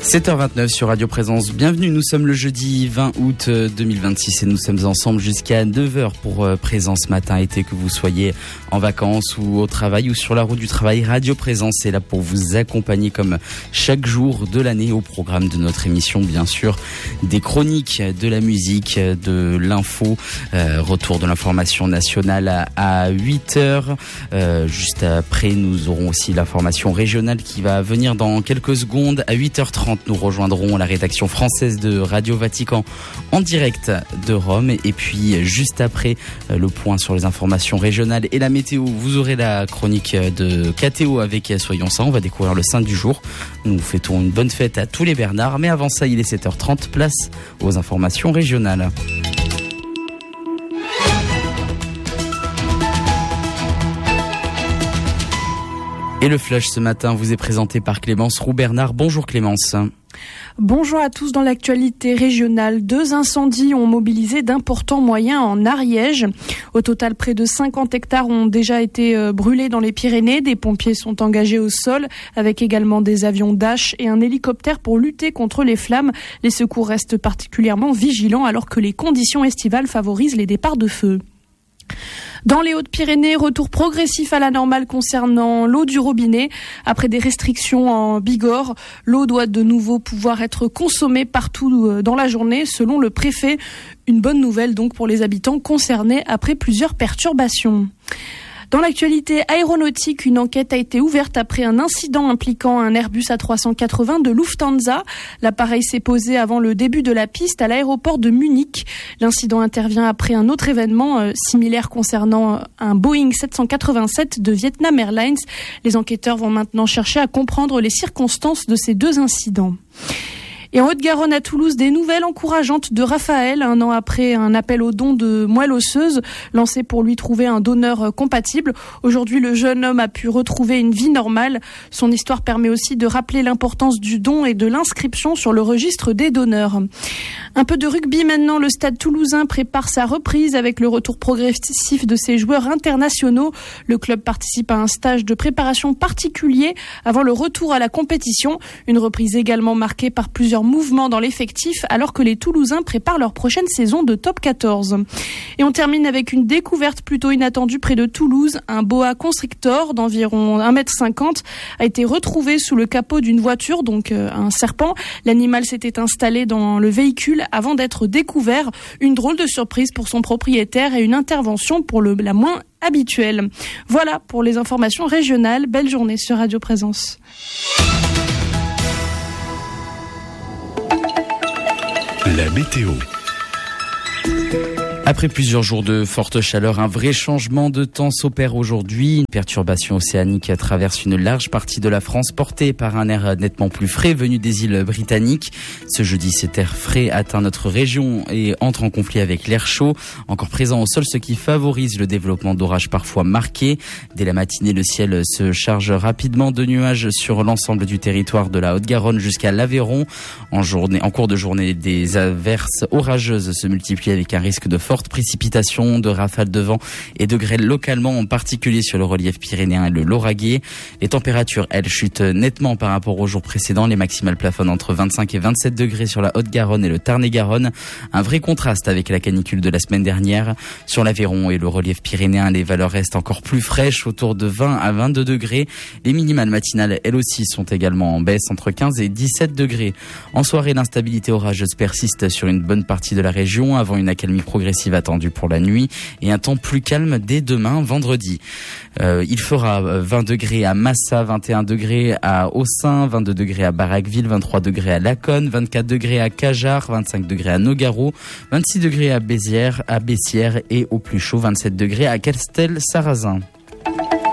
7h29 sur Radio Présence. Bienvenue, nous sommes le jeudi 20 août 2026 et nous sommes ensemble jusqu'à 9h pour Présence matin été, que vous soyez en vacances ou au travail ou sur la route du travail. Radio Présence est là pour vous accompagner comme chaque jour de l'année au programme de notre émission, bien sûr, des chroniques, de la musique, de l'info, retour de l'information nationale à 8h. Juste après, nous aurons aussi l'information régionale qui va venir dans quelques secondes. À 8h30, nous rejoindrons la rédaction française de Radio Vatican en direct de Rome. Et puis, juste après le point sur les informations régionales et la météo, vous aurez la chronique de KTO avec Soyons Saints. On va découvrir le saint du jour. Nous fêtons une bonne fête à tous les Bernards. Mais avant ça, il est 7h30, place aux informations régionales. Et le flash ce matin vous est présenté par Clémence Roux-Bernard. Bonjour Clémence. Bonjour à tous. Dans l'actualité régionale, 2 incendies ont mobilisé d'importants moyens en Ariège. Au total, près de 50 hectares ont déjà été brûlés dans les Pyrénées. Des pompiers sont engagés au sol, avec également des avions Dash et un hélicoptère pour lutter contre les flammes. Les secours restent particulièrement vigilants alors que les conditions estivales favorisent les départs de feu. Dans les Hautes-Pyrénées, retour progressif à la normale concernant l'eau du robinet. Après des restrictions en Bigorre, l'eau doit de nouveau pouvoir être consommée partout dans la journée, selon le préfet. Une bonne nouvelle donc pour les habitants concernés après plusieurs perturbations. Dans l'actualité aéronautique, une enquête a été ouverte après un incident impliquant un Airbus A380 de Lufthansa. L'appareil s'est posé avant le début de la piste à l'aéroport de Munich. L'incident intervient après un autre événement similaire concernant un Boeing 787 de Vietnam Airlines. Les enquêteurs vont maintenant chercher à comprendre les circonstances de ces 2 incidents. Et en Haute-Garonne à Toulouse, des nouvelles encourageantes de Raphaël, 1 an après un appel au don de moelle osseuse lancé pour lui trouver un donneur compatible. Aujourd'hui, le jeune homme a pu retrouver une vie normale. Son histoire permet aussi de rappeler l'importance du don et de l'inscription sur le registre des donneurs. Un peu de rugby maintenant. Le Stade toulousain prépare sa reprise avec le retour progressif de ses joueurs internationaux. Le club participe à un stage de préparation particulier avant le retour à la compétition. Une reprise également marquée par plusieurs mouvements dans l'effectif alors que les Toulousains préparent leur prochaine saison de top 14. Et on termine avec une découverte plutôt inattendue près de Toulouse. Un boa constrictor d'environ 1,50 m a été retrouvé sous le capot d'une voiture, donc un serpent. L'animal s'était installé dans le véhicule avant d'être découvert. Une drôle de surprise pour son propriétaire et une intervention pour la moins habituelle. Voilà pour les informations régionales. Belle journée sur Radio Présence. La météo. Après plusieurs jours de forte chaleur, un vrai changement de temps s'opère aujourd'hui. Une perturbation océanique traverse une large partie de la France, portée par un air nettement plus frais venu des îles britanniques. Ce jeudi, cet air frais atteint notre région et entre en conflit avec l'air chaud, encore présent au sol, ce qui favorise le développement d'orages parfois marqués. Dès la matinée, le ciel se charge rapidement de nuages sur l'ensemble du territoire de la Haute-Garonne jusqu'à l'Aveyron. En cours de journée, des averses orageuses se multiplient avec un risque de forte précipitations, de rafales de vent et de grêle localement, en particulier sur le relief pyrénéen et le Lauragais. Les températures, elles, chutent nettement par rapport aux jours précédents. Les maximales plafonnent entre 25 et 27 degrés sur la Haute-Garonne et le Tarn-et-Garonne. Un vrai contraste avec la canicule de la semaine dernière. Sur l'Aveyron et le relief pyrénéen, les valeurs restent encore plus fraîches, autour de 20 à 22 degrés. Les minimales matinales, elles aussi, sont également en baisse, entre 15 et 17 degrés. En soirée, l'instabilité orageuse persiste sur une bonne partie de la région, avant une accalmie progressive attendu pour la nuit et un temps plus calme dès demain, vendredi. Il fera 20 degrés à Massa, 21 degrés à Aussin, 22 degrés à Barraqueville, 23 degrés à Laconne, 24 degrés à Cajar, 25 degrés à Nogaro, 26 degrés à Bessières et au plus chaud, 27 degrés à Castel-Sarrazin.